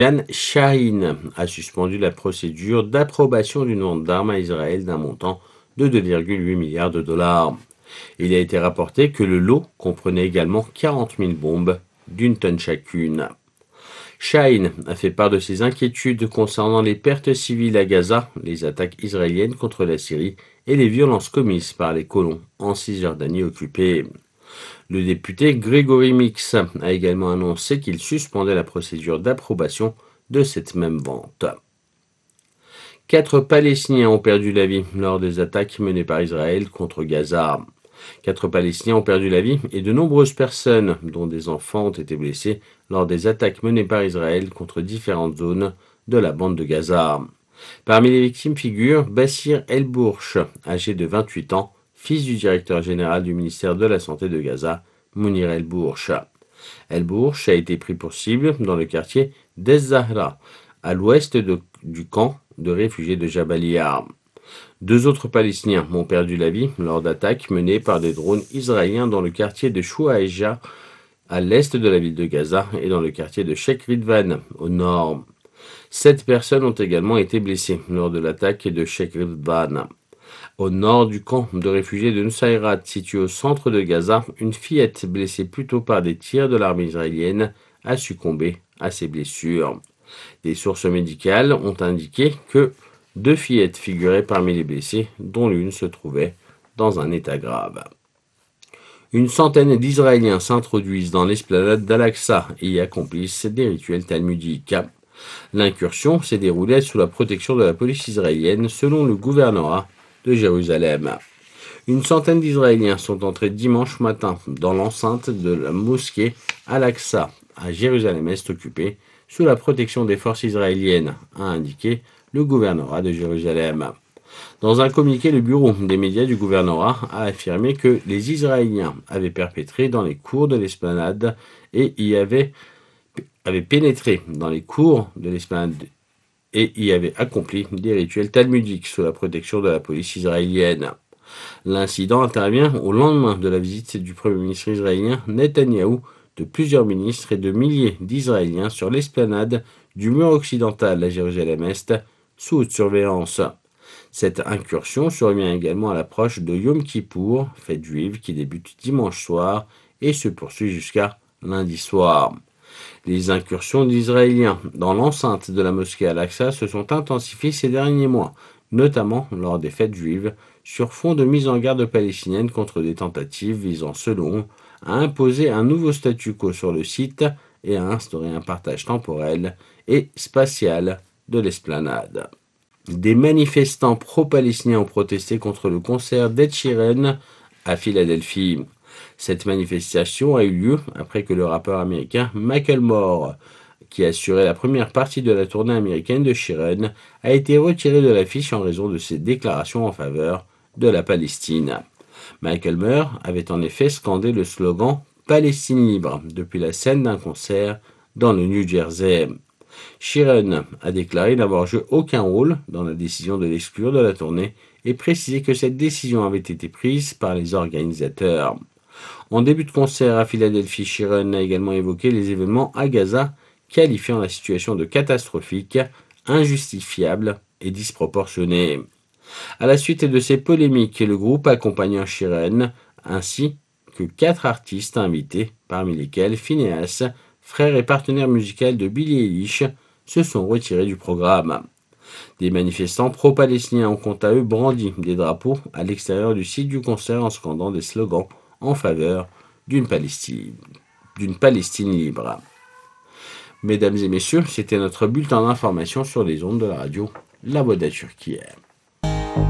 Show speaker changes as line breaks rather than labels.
Yann Shaheen a suspendu la procédure d'approbation d'une vente d'armes à Israël d'un montant de 2,8 milliards de dollars. Il a été rapporté que le lot comprenait également 40 000 bombes d'une tonne chacune. Shaheen a fait part de ses inquiétudes concernant les pertes civiles à Gaza, les attaques israéliennes contre la Syrie et les violences commises par les colons en Cisjordanie occupée. Le député Grégory Mix a également annoncé qu'il suspendait la procédure d'approbation de cette même vente. 4 Palestiniens ont perdu la vie lors des attaques menées par Israël contre Gaza. 4 Palestiniens ont perdu la vie et de nombreuses personnes, dont des enfants, ont été blessés lors des attaques menées par Israël contre différentes zones de la bande de Gaza. Parmi les victimes figure Bassir El-Bourch, âgé de 28 ans, fils du directeur général du ministère de la Santé de Gaza, Mounir El-Bourch. El-Bourch a été pris pour cible dans le quartier d'Ez-Zahra, à l'ouest du camp de réfugiés de Jabalia. 2 autres Palestiniens ont perdu la vie lors d'attaques menées par des drones israéliens dans le quartier de Chouaïja, à l'est de la ville de Gaza, et dans le quartier de Sheikh Ridvan, au nord. 7 personnes ont également été blessées lors de l'attaque de Sheikh Ridvan. Au nord du camp de réfugiés de Nusayrat, situé au centre de Gaza, une fillette blessée plus tôt par des tirs de l'armée israélienne a succombé à ses blessures. Des sources médicales ont indiqué que 2 fillettes figuraient parmi les blessés, dont l'une se trouvait dans un état grave. Une centaine d'Israéliens s'introduisent dans l'esplanade d'Al-Aqsa et y accomplissent des rituels talmudiques. L'incursion s'est déroulée sous la protection de la police israélienne, selon le gouvernorat de Jérusalem. Une centaine d'Israéliens sont entrés dimanche matin dans l'enceinte de la mosquée Al-Aqsa à Jérusalem-Est occupée, sous la protection des forces israéliennes, a indiqué le gouvernorat de Jérusalem. Dans un communiqué, le bureau des médias du gouvernorat a affirmé que les Israéliens avaient perpétré dans les cours de l'esplanade et avaient pénétré dans les cours de l'esplanade et y avaient accompli des rituels talmudiques sous la protection de la police israélienne. L'incident intervient au lendemain de la visite du Premier ministre israélien Netanyahou, de plusieurs ministres et de milliers d'Israéliens sur l'esplanade du mur occidental à Jérusalem-Est, sous haute surveillance. Cette incursion survient également à l'approche de Yom Kippour, fête juive qui débute dimanche soir et se poursuit jusqu'à lundi soir. Les incursions d'Israéliens dans l'enceinte de la mosquée Al-Aqsa se sont intensifiées ces derniers mois, notamment lors des fêtes juives, sur fond de mise en garde palestinienne contre des tentatives visant, selon eux, à imposer un nouveau statu quo sur le site et à instaurer un partage temporel et spatial de l'esplanade. Des manifestants pro-palestiniens ont protesté contre le concert d'Ed Sheeran à Philadelphie. Cette manifestation a eu lieu après que le rappeur américain Macklemore, qui assurait la première partie de la tournée américaine de Sheeran, a été retiré de l'affiche en raison de ses déclarations en faveur de la Palestine. Macklemore avait en effet scandé le slogan « Palestine libre » depuis la scène d'un concert dans le New Jersey. Sheeran a déclaré n'avoir joué aucun rôle dans la décision de l'exclure de la tournée et précisé que cette décision avait été prise par les organisateurs. En début de concert à Philadelphie, Sheeran a également évoqué les événements à Gaza, qualifiant la situation de catastrophique, injustifiable et disproportionnée. À la suite de ces polémiques, le groupe accompagnant Sheeran, ainsi que 4 artistes invités, parmi lesquels Phineas, frère et partenaire musical de Billie Eilish, se sont retirés du programme. Des manifestants pro-palestiniens ont quant à eux brandi des drapeaux à l'extérieur du site du concert en scandant des slogans en faveur d'une Palestine libre. Mesdames et messieurs, c'était notre bulletin d'information sur les ondes de la radio La Voix de la Turquie.